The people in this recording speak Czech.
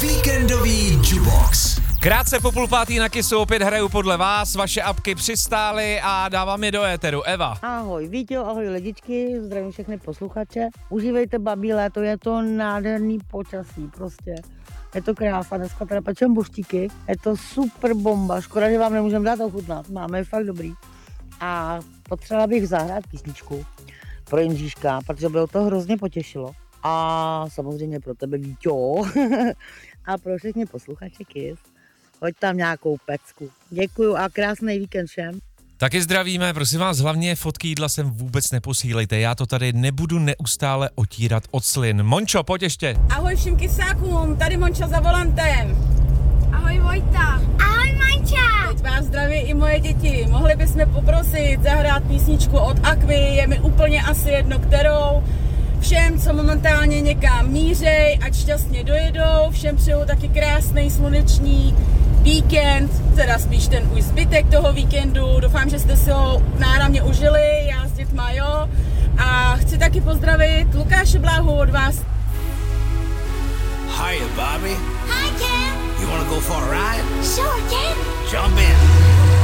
Víkendový Jubox. Krátce po 4:30 na Kissu opět hraju podle vás, vaše apky přistály a dávám je do éteru. Eva. Ahoj Víťo, ahoj lidičky, zdravím všechny posluchače. Užívejte babí léto, je to nádherný počasí prostě. Je to krása, dneska teda pečem buštíky, je to super bomba, škoda, že vám nemůžeme dát ochutnat, máme je fakt dobrý. A potřebovala bych zahrát písničku pro Jindříška, protože by ho to hrozně potěšilo. A samozřejmě pro tebe Víťo a pro všechny posluchače Kiss. Hoď tam nějakou pecku. Děkuju a krásný víkend všem. Taky zdravíme, prosím vás, hlavně fotky jídla sem vůbec neposílejte, já to tady nebudu neustále otírat od slin. Mončo, pojď ještě. Ahoj všem kysákům, tady Monča za volantem. Ahoj Vojta. Ahoj Manča. Teď vás zdraví i moje děti. Mohli bychom poprosit zahrát písničku od Aquy, je mi úplně asi jedno kterou. Všem, co momentálně někam mířej, ať šťastně dojedou, všem přeju taky krásný slunečný víkend, teda spíš ten už zbytek toho víkendu. Doufám, že jste si ho náramně užili, já s dětma jo. A chci taky pozdravit Lukáše Bláhu od vás. Hiya, Bobby. Hi Ken. You wanna go for a ride? Sure Ken. Jump in.